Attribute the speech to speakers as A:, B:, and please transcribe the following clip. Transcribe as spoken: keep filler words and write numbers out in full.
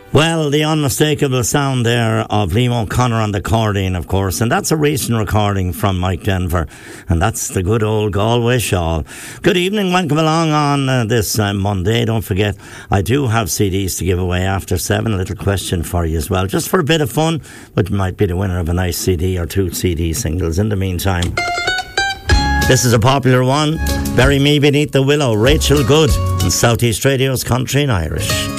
A: Well, the unmistakable sound there of Liam O'Connor on the accordion, of course, and that's a recent recording from Mike Denver, and that's the good old Galway Shawl. Good evening, welcome along on uh, this uh, Monday. Don't forget, I do have C Ds to give away after seven. A little question for you as well, just for a bit of fun, but you might be the winner of a nice C D or two C D singles. In the meantime, this is a popular one, Bury Me Beneath the Willow, Rachel Good, and Southeast Radio's Country and Irish.